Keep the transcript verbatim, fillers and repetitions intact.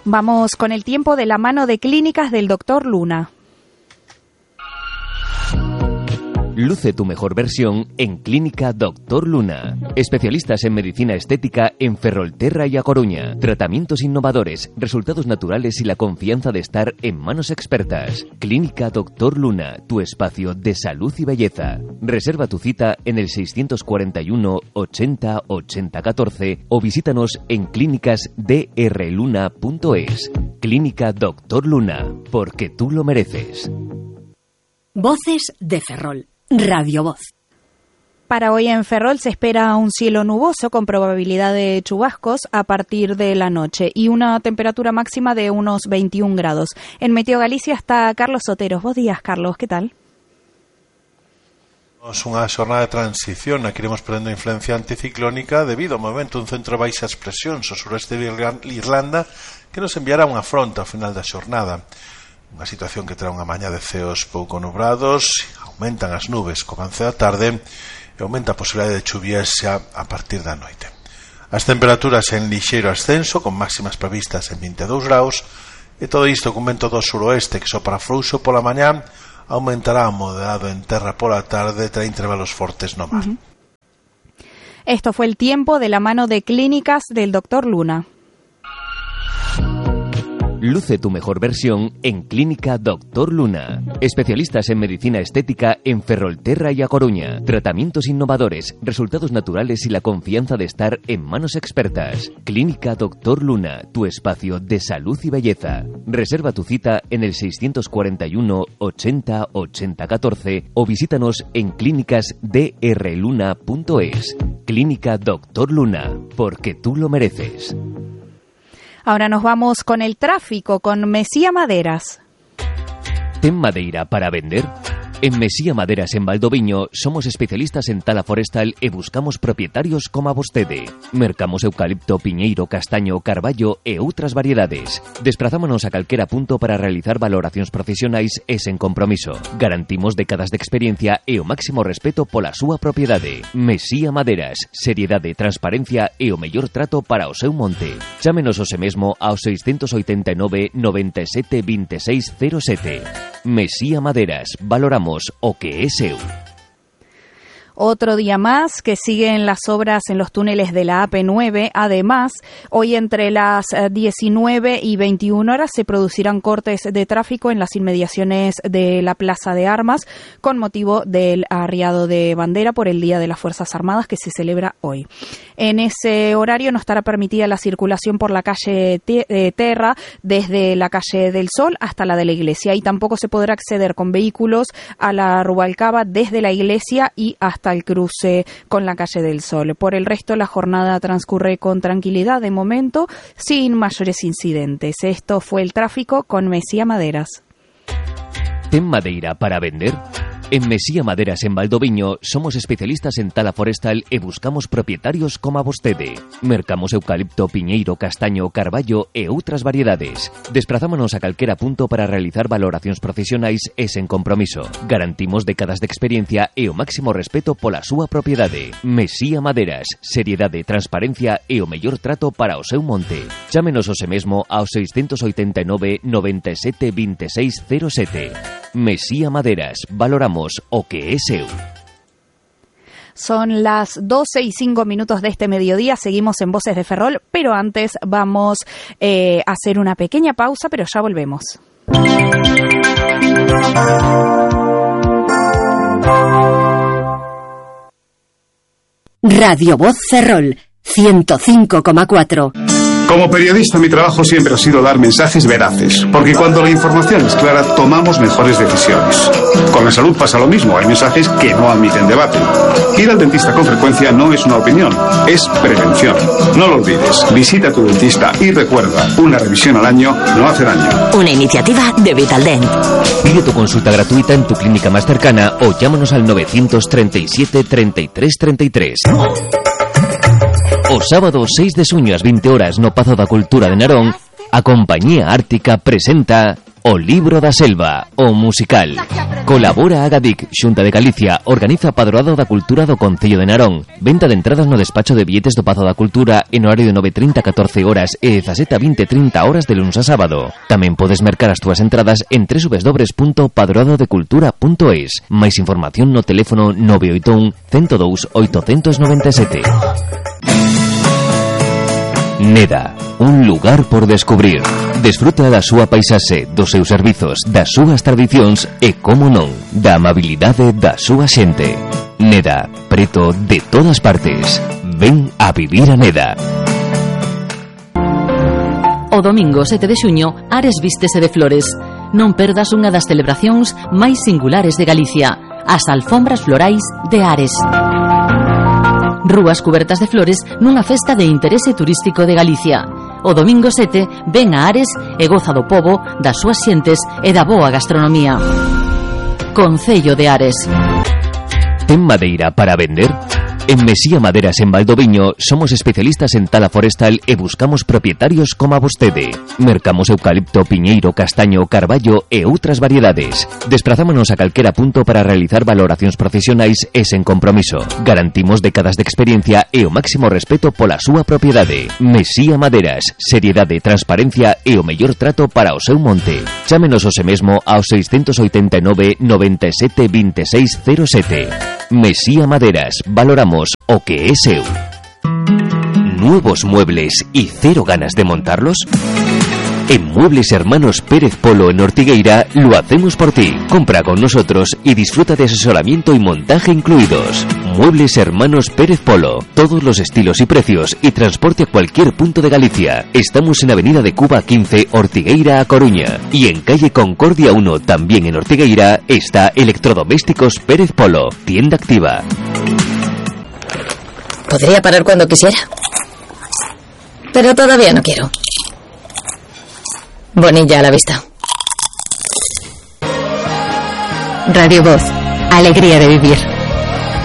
Vamos con el tiempo de la mano de Clínicas del doctor Luna. Luce tu mejor versión en Clínica doctor Luna. Especialistas en medicina estética en Ferrolterra y A Coruña. Tratamientos innovadores, resultados naturales y la confianza de estar en manos expertas. Clínica doctor Luna, tu espacio de salud y belleza. Reserva tu cita en el seiscientos cuarenta y uno ochenta ochenta catorce o visítanos en clínicas d r luna punto es. Clínica doctor Luna, porque tú lo mereces. Voces de Ferrol. Radio Voz. Para hoy en Ferrol se espera un cielo nuboso con probabilidad de chubascos a partir de la noche y una temperatura máxima de unos veintiún grados. En Meteo Galicia está Carlos Soteros. Buenos días, Carlos, ¿qué tal? Es unha xornada de transición na que iremos perdendo influencia anticiclónica debido ao movimento dun centro de baixas presións ao sureste de Irlanda que nos enviará unha fronte ao final da xornada. Unha situación que terá unha mañá de ceos pouco nubrados, aumentan as nubes co avance da tarde e aumenta a posibilidade de chuvias xa a partir da noite. As temperaturas en lixeiro ascenso, con máximas previstas en vinte e dous graus, e todo isto con vento do suroeste que sopra frouxo pola mañá, aumentará moderado en terra pola tarde, trae intervalos fortes no mar. Uh-huh. Esto fue el tiempo de la mano de Clínicas del doctor Luna. Luce tu mejor versión en Clínica doctor Luna. Especialistas en medicina estética en Ferrolterra y A Coruña. Tratamientos innovadores, resultados naturales y la confianza de estar en manos expertas. Clínica doctor Luna, tu espacio de salud y belleza. Reserva tu cita en el seiscientos cuarenta y uno ochenta ochenta catorce o visítanos en clínicas d r luna punto es. Clínica doctor Luna, porque tú lo mereces. Ahora nos vamos con el tráfico, con Mesía Maderas. ¿Ten madeira para vender? En Mesía Maderas en Valdoviño somos especialistas en tala forestal e buscamos propietarios como a vostede. Mercamos eucalipto, piñeiro, castaño, carballo e outras variedades. Desprazámonos a calquera punto para realizar valoracións profesionais e sen compromiso. Garantimos décadas de experiencia e o máximo respeto pola súa propiedade. Mesía Maderas, seriedade, transparencia e o mellor trato para o seu monte. Chámenos hoxe mesmo ao seiscentos oitenta e nove noventa e sete vinte e seis cero sete. Mesía Maderas, valoramos o que es seu. Otro día más que siguen las obras en los túneles de la A P nueve. Además, hoy entre las diecinueve y veintiuna horas se producirán cortes de tráfico en las inmediaciones de la Plaza de Armas con motivo del arriado de bandera por el Día de las Fuerzas Armadas que se celebra hoy. En ese horario no estará permitida la circulación por la calle Terra desde la calle del Sol hasta la de la Iglesia y tampoco se podrá acceder con vehículos a la Rubalcaba desde la Iglesia y hasta el cruce con la calle del Sol. Por el resto, la jornada transcurre con tranquilidad de momento, sin mayores incidentes. Esto fue el tráfico con Mesía Maderas. ¿Ten madeira para vender? En Mesía Maderas en Valdoviño somos especialistas en tala forestal e buscamos propietarios como a vostede. Mercamos eucalipto, piñeiro, castaño, carballo e outras variedades. Desprazámonos a calquera punto para realizar valoracións profesionais e sen compromiso. Garantimos décadas de experiencia e o máximo respeto pola súa propiedade. Mesía Maderas, seriedade, transparencia e o mellor trato para o seu monte. Chámenos hoxe mesmo ao seiscentos oitenta e nove noventa e sete vinte e seis cero sete. Mesía Maderas, valoramos o que es seu. Son las doce y cinco minutos de este mediodía, seguimos en Voces de Ferrol, pero antes vamos eh, a hacer una pequeña pausa, pero ya volvemos. Radio Voz Ferrol, ciento cinco coma cuatro. Como periodista, mi trabajo siempre ha sido dar mensajes veraces, porque cuando la información es clara, tomamos mejores decisiones. Con la salud pasa lo mismo, hay mensajes que no admiten debate. Ir al dentista con frecuencia no es una opinión, es prevención. No lo olvides, visita a tu dentista y recuerda, una revisión al año no hace daño. Una iniciativa de Vitaldent. Pide tu consulta gratuita en tu clínica más cercana o llámanos al novecientos treinta y siete treinta y tres treinta y tres. O sábado seis de suño ás vinte horas no Pazo da Cultura de Narón, a Compañía Ártica presenta O Libro da Selva, o musical. Colabora Agadic, Xunta de Galicia, organiza Padroado da Cultura do Concello de Narón. Venta de entradas no despacho de billetes do Pazo da Cultura en horario de nove e trinta a catorce horas e dezasete a vinte e trinta horas de luns a sábado. Tamén podes mercar as túas entradas en doble u doble u doble u punto padroado de cultura punto es. Máis información no teléfono nove oito un, cento dous, oitocentos noventa e sete. Neda, un lugar por descubrir. Desfruta da súa paisaxe, dos seus servizos, das súas tradicións e, como non, da amabilidade da súa xente. Neda, preto de todas partes. Ven a vivir a Neda. O domingo sete de xuño, Ares vístese de flores. Non perdas unha das celebracións máis singulares de Galicia, as alfombras florais de Ares. Rúas cubertas de flores nunha festa de interese turístico de Galicia. O domingo sete, ven a Ares e goza do pobo, das súas xentes e da boa gastronomía. Concello de Ares. Ten madeira para vender? En Mesía Maderas en Valdoviño somos especialistas en tala forestal e buscamos propietarios como a vostede. Mercamos eucalipto, piñeiro, castaño, carballo e outras variedades. Desprazámonos a calquera punto para realizar valoracións profesionais e sen compromiso. Garantimos décadas de experiencia e o máximo respeto pola súa propiedade. Mesía Maderas, seriedade, transparencia e o mellor trato para o seu monte. Chámenos hoxe mesmo ao seiscentos oitenta e nove, noventa e sete, vinte e seis, cero sete. Mesía Maderas, valoramos o que é seu. ¿Nuevos muebles y cero ganas de montarlos? En Muebles Hermanos Pérez Polo en Ortigueira lo hacemos por ti. Compra con nosotros y disfruta de asesoramiento y montaje incluidos. Muebles Hermanos Pérez Polo. Todos los estilos y precios y transporte a cualquier punto de Galicia. Estamos en Avenida de Cuba quince, Ortigueira a Coruña. Y en calle Concordia uno, también en Ortigueira, está Electrodomésticos Pérez Polo. Tienda activa. Podría parar cuando quisiera, pero todavía no quiero. Bonilla a la vista. Radio Voz, alegría de vivir.